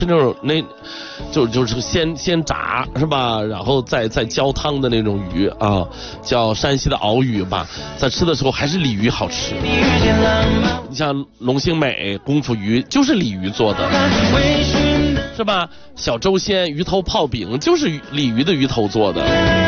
那种就是先炸是吧，然后再浇汤的那种鱼啊，叫山西的鳌鱼吧，在吃的时候还是鲤鱼好吃。你像龙兴美功夫鱼就是鲤鱼做的，是吧？小周鲜鱼头泡饼就是鲤鱼的鱼头做的。